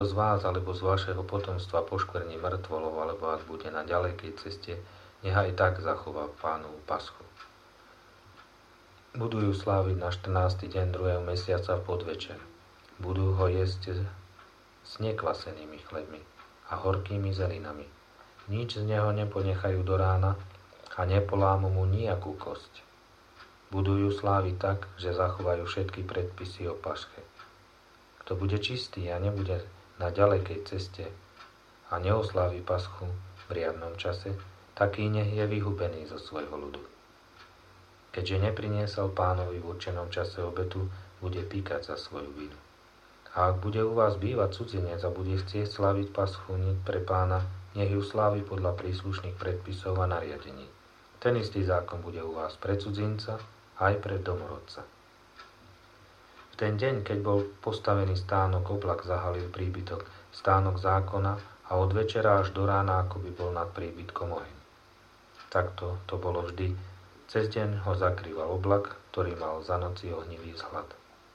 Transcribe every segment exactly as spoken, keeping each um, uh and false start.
z vás alebo z vašeho potomstva poškvrní mŕtvolov, alebo ak bude na ďalekej ceste, nech aj tak zachová Pánovu paschu. Budú ju sláviť na štrnásty deň druhého mesiaca v podvečer. Budú ho jesť s nekvasenými chlebmi a horkými zelinami. Nič z neho neponechajú do rána a nepolámu mu nejakú kosť. Budú ju sláviť tak, že zachovajú všetky predpisy o pašche. Kto bude čistý a nebude na ďalekej ceste a neoslávi paschu v riadnom čase, taký nech je vyhubený zo svojho ľudu. Keďže nepriniesol Pánovi v určenom čase obetu, bude píkať za svoju vinu. A ak bude u vás bývať cudzinec a bude chcieť sláviť paschu pre Pána, nech ju slávi podľa príslušných predpisov a nariadení. Ten istý zákon bude u vás pre cudzinca aj pre domorodca. V ten deň, keď bol postavený stánok, oblak zahalil príbytok, stánok zákona a od večera až do rána akoby bol nad príbytkom oheň. Takto to bolo vždy. Cez deň ho zakrýval oblak, ktorý mal za noci ohnivý vzhľad.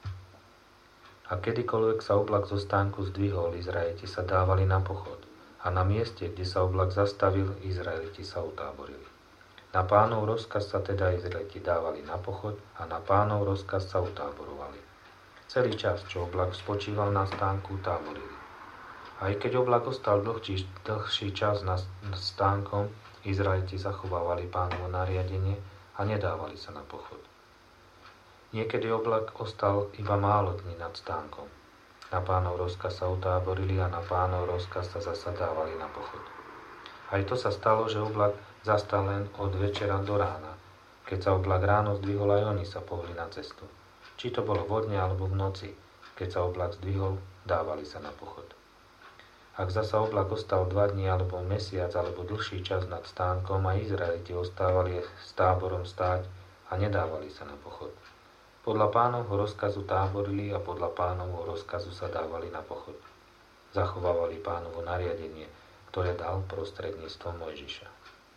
A kedykoľvek sa oblak zo stánku zdvihol, Izraeliti sa dávali na pochod. A na mieste, kde sa oblak zastavil, Izraeliti sa utáborili. Na Pánov rozkaz sa teda Izraeliti dávali na pochod a na Pánov rozkaz sa utáborovali. Celý čas, čo oblak spočíval na stánku, táborili. Aj keď oblak ostal dlhší, dlhší čas nad stánkom, Izraeliti zachovávali Pánovo nariadenie a nedávali sa na pochod. Niekedy oblak ostal iba málo dní nad stánkom. Na Pánov rozkaz sa utáborili a na Pánov rozkaz sa zasa dávali na pochod. Aj to sa stalo, že oblak zastal len od večera do rána. Keď sa oblak ráno zdvihol, aj oni sa pohli na cestu. Či to bolo vodne alebo v noci, keď sa oblak zdvihol, dávali sa na pochod. Ak zasa oblak ostal dva dni alebo mesiac alebo dlhší čas nad stánkom, a Izraeliti ostávali s táborom stáť a nedávali sa na pochod. Podľa Pánovho rozkazu táborili a podľa Pánovho rozkazu sa dávali na pochod. Zachovávali Pánovo nariadenie, ktoré dal prostredníctvom Mojžiša.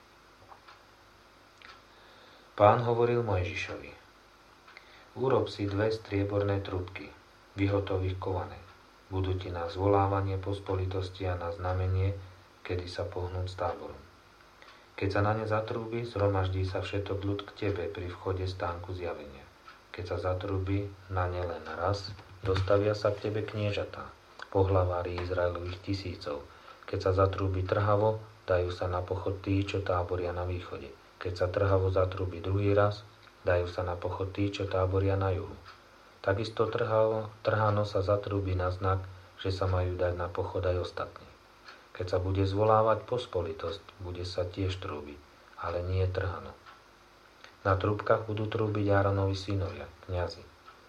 Pán hovoril Mojžišovi: Urob si dve strieborné trúbky, vyhotov ich kované. Budú ti na zvolávanie pospolitosti a na znamenie, kedy sa pohnú s táborom. Keď sa na ne zatrúbi, zhromaždí sa všetok ľud k tebe pri vchode stánku zjavenia. Keď sa zatrúbi na ne len raz, dostavia sa k tebe kniežatá, pohlavári Izraelových tisícov. Keď sa zatrúbi trhavo, dajú sa na pochod tí, čo táboria na východe. Keď sa trhavo zatrúbi druhý raz, dajú sa na pochod tí, čo táboria na juhu. Takisto trhavo, trhano sa zatrúbi na znak, že sa majú dať na pochod aj ostatní. Keď sa bude zvolávať pospolitosť, bude sa tiež trúbiť, ale nie trhano. Na trúbkach budú trúbiť Áronovi synovia, kňazi.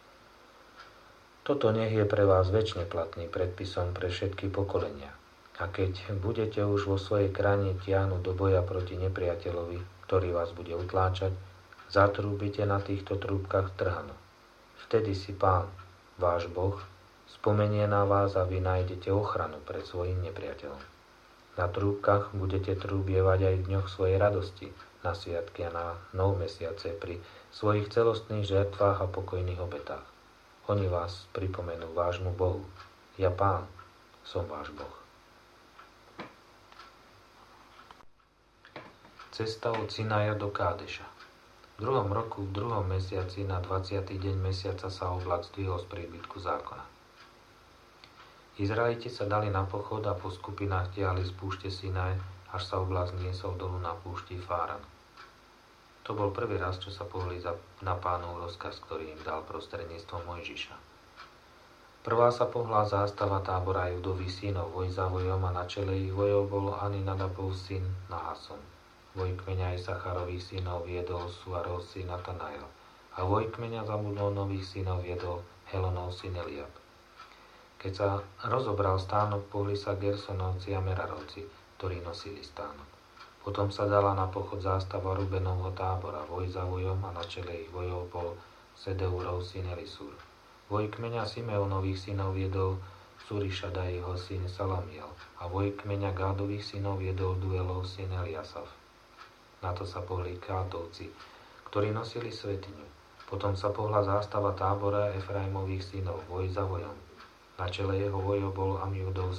Toto nech je pre vás večne platný predpisom pre všetky pokolenia. A keď budete už vo svojej krajine tiahnuť do boja proti nepriateľovi, ktorý vás bude utláčať, zatrúbite na týchto trúbkach trhano. Vtedy si Pán, váš Boh, spomenie na vás a vy nájdete ochranu pred svojim nepriateľom. Na trúbkach budete trúbievať aj v dňoch svojej radosti, na sviatky a na nov mesiace, pri svojich celostných žertvách a pokojných obetách. Oni vás pripomenú vášmu Bohu. Ja Pán, som váš Boh. Cesta od Sinaja do Kádeša. V druhom roku, v druhom mesiaci, na dvadsiaty deň mesiaca sa oblak zdvihol z príbytku zákona. Izraeliti sa dali na pochod a po skupinách tiahli z púšte Sinaj, až sa oblak zniesol dolu na púšti Fáran. To bol prvý raz, čo sa pohli na Pánov rozkaz, ktorý im dal prostredníctvom Mojžiša. Prvá sa pohla zástava tábora Judových synov voj za vojom a na čele ich vojov bol Aminadabov syn Nahason. Voj kmeňa Isacharových synov viedol Suarov syn Natanael a voj kmeňa Zabulónových synov viedol Helonov syn Eliab. Keď sa rozobral stánok, pohli sa Gersonovci a Merarovci, ktorí nosili stánok. Potom sa dala na pochod zástava Rubenovho tábora, voj za vojom a na čele ich vojov bol Sedeurov syn Elisúr. Voj kmeňa Simeonových synov viedol Surišada jeho syn Salamiel a voj kmeňa Gádových synov viedol Duelov syn Eliasaf. Na to sa pohli Kátovci, ktorí nosili svätyňu. Potom sa pohla zástava tábora Efraimových synov, voj za vojom. Na čele jeho vojov bol Amiudov